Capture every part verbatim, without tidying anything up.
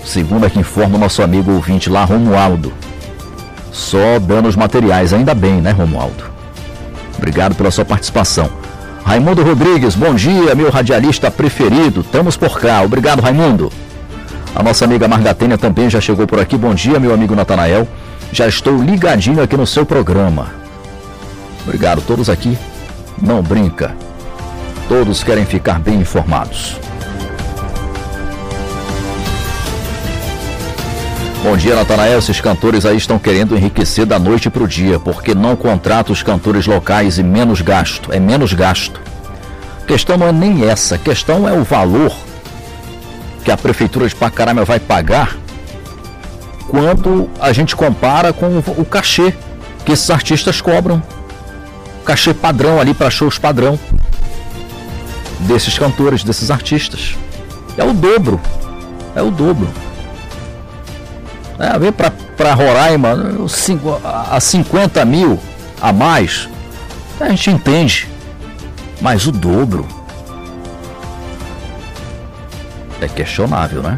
segundo aqui informa o nosso amigo ouvinte lá, Romualdo. Só danos materiais, ainda bem, né, Romualdo? Obrigado pela sua participação. Raimundo Rodrigues, bom dia, meu radialista preferido, estamos por cá. Obrigado, Raimundo. A nossa amiga Margatênia também já chegou por aqui. Bom dia, meu amigo Natanael. Já estou ligadinho aqui no seu programa. Obrigado, todos aqui. Não brinca. Todos querem ficar bem informados. Bom dia, Natanael. Esses cantores aí estão querendo enriquecer da noite para o dia, porque não contratam os cantores locais e menos gasto. É menos gasto. A questão não é nem essa. A questão é o valor que a prefeitura de Pacaraima vai pagar quando a gente compara com o cachê que esses artistas cobram. Cachê padrão ali para shows padrão desses cantores, desses artistas. É o dobro. É o dobro. É, ver para Roraima a cinquenta mil a mais, a gente entende, mas o dobro é questionável, né?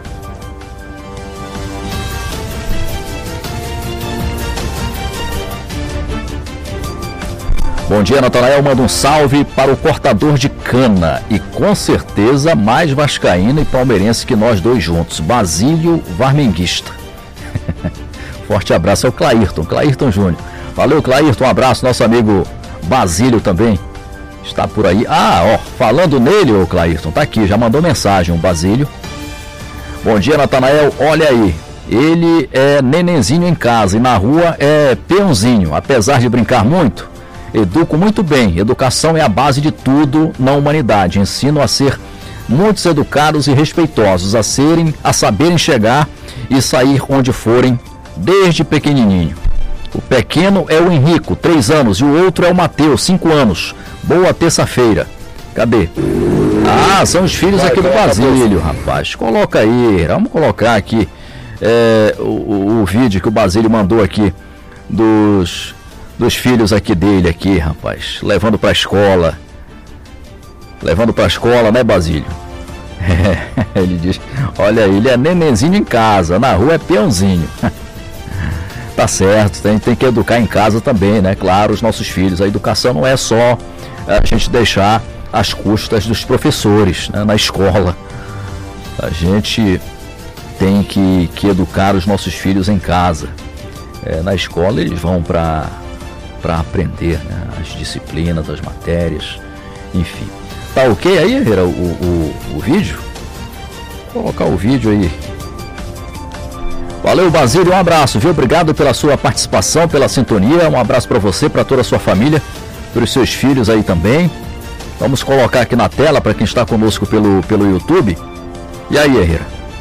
Bom dia, Natanael. Manda um salve para o cortador de cana e com certeza mais vascaína e palmeirense que nós dois juntos, Basílio Varmenguista. Forte abraço ao Clairton, Clairton Júnior. Valeu, Clairton, um abraço. Nosso amigo Basílio também está por aí. Ah, ó, falando nele, ô Clairton, tá aqui, já mandou mensagem, o Basílio. Bom dia, Natanael. Olha aí, ele é nenenzinho em casa e na rua é peãozinho. Apesar de brincar muito, educo muito bem. Educação é a base de tudo na humanidade. Ensino a ser muitos educados e respeitosos, a serem, a saberem chegar e sair onde forem, desde pequenininho. O pequeno é o Henrico, três anos, e o outro é o Mateus, cinco anos. Boa terça-feira. Cadê? Ah, são os filhos aqui do Basílio, rapaz. Coloca aí, vamos colocar aqui é, o, o, o vídeo que o Basílio mandou aqui dos, dos filhos aqui dele aqui, rapaz. Levando pra escola. Levando pra escola, né, Basílio? É, ele diz, olha, ele é nenenzinho em casa, na rua é peãozinho. Tá certo, tem, tem que educar em casa também, né? Claro, os nossos filhos. A educação não é só a gente deixar às custas dos professores, né, na escola. A gente tem que, que educar os nossos filhos em casa. É, na escola eles vão para para aprender, né, as disciplinas, as matérias, enfim. Tá ok aí, Herrera, o, o, o vídeo? Vou colocar o vídeo aí. Valeu, Basílio, um abraço, viu? Obrigado pela sua participação, pela sintonia. Um abraço para você, para toda a sua família, para os seus filhos aí também. Vamos colocar aqui na tela para quem está conosco pelo, pelo YouTube. E aí, Herrera?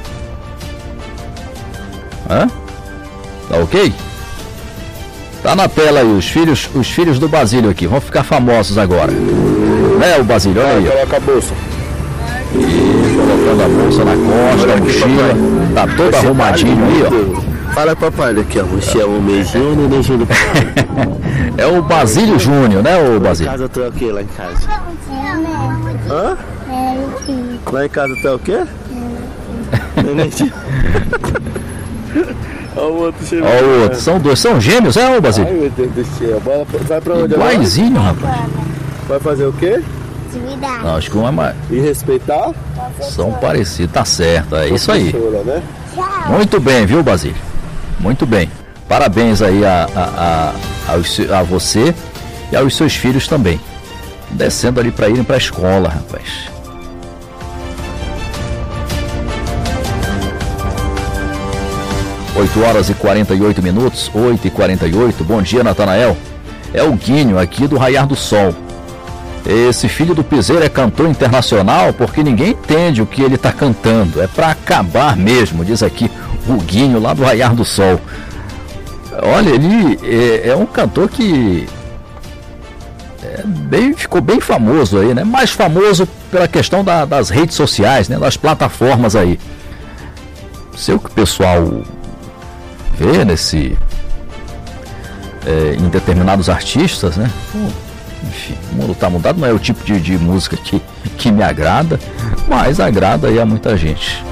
Hã? Tá ok? Tá na tela aí, os filhos, os filhos do Basílio aqui. Vão ficar famosos agora. Né, o Basílio? Olha aí. Coloca a bolsa. E colocando a bolsa na costa, a mochila. Tá todo arrumadinho aí, ó. Fala, papai, aqui, ó. Você é o Meijinho ou o Nenenzinho do papai? É o Basílio Júnior, né, o Basílio? Lá em casa tu é o quê, lá em casa? Hã? Lá em casa tu é o quê? Nenenzinho. Olha o outro chegando. Olha o outro. São dois. São gêmeos, é, ô Basílio? Ai, meu Deus do céu. Vai pra onde agora? Iguaizinho, rapaz. Vai fazer o quê? Não, acho que um é mais. E respeitar? São parecidos, tá certo. É isso aí. Né? Muito bem, viu, Basílio? Muito bem. Parabéns aí a, a, a, a você e aos seus filhos também. Descendo ali para irem para a escola, rapaz. oito horas e quarenta e oito minutos, oito e quarenta e oito. Bom dia, Natanael. É o Guinho, aqui do Raiar do Sol. Esse filho do piseiro é cantor internacional porque ninguém entende o que ele está cantando. É para acabar mesmo, diz aqui o Guinho, lá do Raiar do Sol. Olha, ele é, é um cantor que é bem, ficou bem famoso aí, né? Mais famoso pela questão da, das redes sociais, né? Das plataformas aí. Sei o que o pessoal vê nesse é, em determinados artistas, né? Pô, enfim, o mundo tá mudado, não é o tipo de, de música que, que me agrada, mas agrada aí a muita gente.